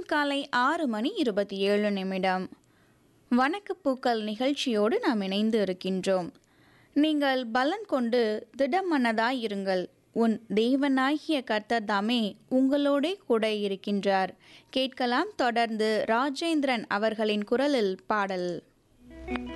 காலை 6:27. வணக்கப்பூக்கள் நிகழ்ச்சியோடு நாம் இணைந்து இருக்கின்றோம். நீங்கள் பலன் கொண்டு திடமனதாயிருங்கள், உன் தேவனாகிய கர்த்தர் தாமே உங்களோடே கூட இருக்கின்றார். கேட்கலாம் தொடர்ந்து ராஜேந்திரன் அவர்களின் குரலில் பாடல்.